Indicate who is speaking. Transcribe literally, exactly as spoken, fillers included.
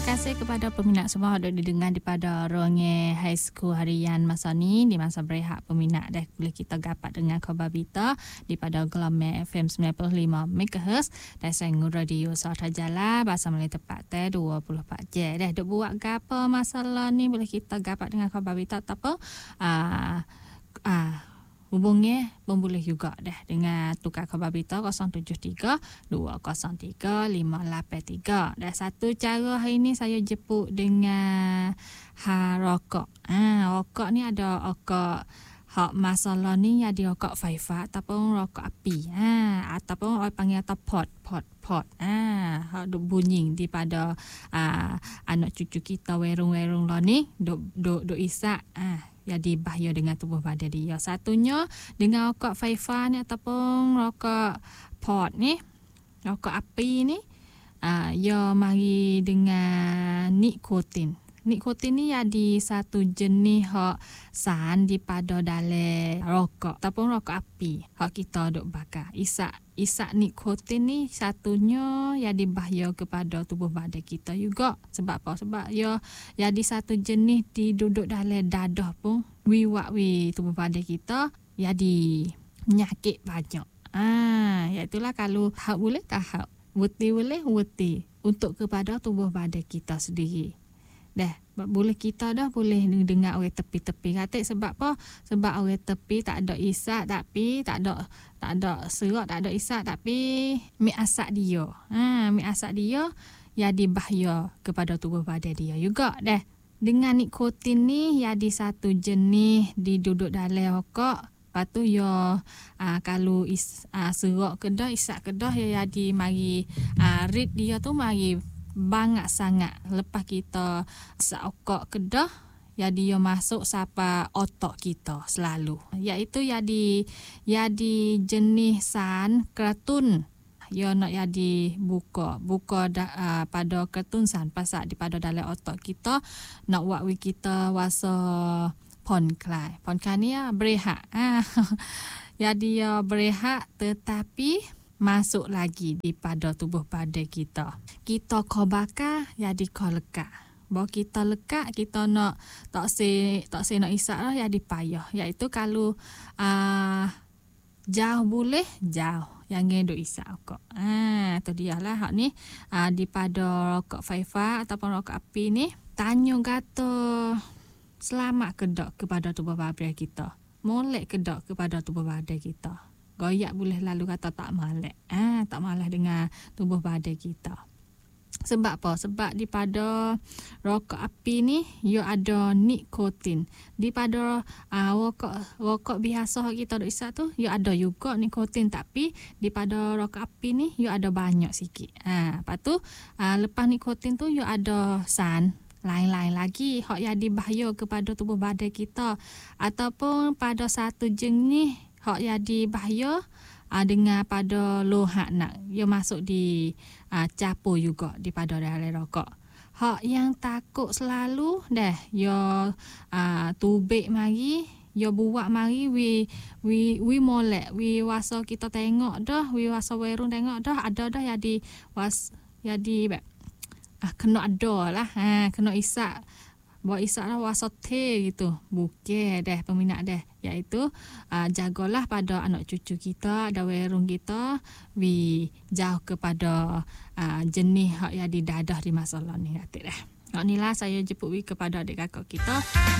Speaker 1: kasih kepada peminat semua yang didengar daripada Ronge High School harian masa ni, di masa berehat peminat dah boleh kita dapat dengan khabar berita daripada Gelombang F M sembilan puluh lima megahertz dan Sengu Radio Suara Jala bahasa Melayu tepat teh dua puluh empat jam. Dah duk buat gapo masalah ni boleh kita dapat dengan khabar berita ataupun ah uh, uh, hubungi pun boleh juga dah dengan tukar khabar berita kosong tujuh tiga dua kosong tiga lima lapan tiga. Dan satu cara hari ni saya jemput dengan ha rokok. Ah, ha, rokok ni ada rokok hak masalah ni ada rokok Faifa ataupun rokok api. Ha, ataupun orang panggil atau pot pot pot. Ah, ha, duk bunyi daripada ah, anak cucu kita werung-werung lah ni duk duk duk isak. Ah, jadi bahaya dengan tubuh badan dia. Satunya dengan rokok Faifa ni ataupun rokok pot ni, rokok api ni, uh, ia mari dengan nikotin. Nikotin ni jadi satu jenis hak san daripada dalam rokok ataupun rokok api hak kita duk bakar. Isak isak nikotin ni satunya jadi bahaya kepada tubuh badan kita juga. Sebab apa? Sebab ia jadi satu jenis diduduk dalam dadah pun wiwak wi tubuh badan kita jadi penyakit banyak. Ah, iaitulah kalau hak boleh tahap, wuti boleh wuti untuk kepada tubuh badan kita sendiri. Dah, boleh kita dah boleh dengar orang tepi-tepi kata sebab apa? Sebab orang tepi tak ada isak tapi tak ada tak ada serak, tak ada isak tapi mi asak dia. Ha, mi asak dia jadi bahaya kepada tubuh badan dia juga dah. Dengan nikotin ni jadi satu jenis diduduk dalam rokok. Lepas tu ya uh, kalau is, uh, serak kedah, isak kedah ya jadi mari uh, rit dia tu mari banyak sangat. Lepas kita sakok kedah jadi dia masuk sapa otak kita selalu. Iaitu jadi jadi jenis san keratun. Ya nak jadi buka buka da, uh, pada keratun san pasal di pada dalam otak kita nak buat we kita wasa ponklai. Ponklai ni ya berehat. Ah. Jadi ya berehat tetapi masuk lagi di pada tubuh badan kita. Kita kau bakar jadi kau lekat. Bahawa kita lekat, kita nak tak se tak se nak isak lah jadi payah. Iaitu kalau uh, jauh boleh jauh yang ngeduk isak rokok. Ah, tu dia lah hak ni uh, di pada rokok Faifa ataupun rokok api ni tanya kata selamat kedak kepada tubuh badan kita. Molek kedak kepada tubuh badan kita. Goyak boleh lalu kata tak malak. Ah, tak malah dengan tubuh badan kita. Sebab apa? Sebab di pada rokok api ni ia ada nikotin. Di pada uh, rokok rokok biasa kita duk isap tu ia ada juga nikotin tapi di pada rokok api ni ia ada banyak sikit. Ah, lepas tu uh, lepas nikotin tu ia ada san lain-lain lagi hak jadi bahaya kepada tubuh badan kita ataupun pada satu jenis hak jadi bahaya uh, dengan pada lohak nak ia masuk di uh, capur juga di pada dalam rokok. Hak yang takut selalu dah ia uh, tubik mari ia buat mari we we we molek we wasa kita tengok dah we wasa werung tengok dah ada dah jadi was jadi ah kena ada lah ha kena isak buat isak lah wasote gitu. Bukan dah peminat dah. Iaitu uh, jagalah pada anak cucu kita, ada werung kita, we jauh kepada uh, jenis hak yang di dadah di masalah ni. Kata dah. Hak ni lah saya jemput we kepada adik kakak kita.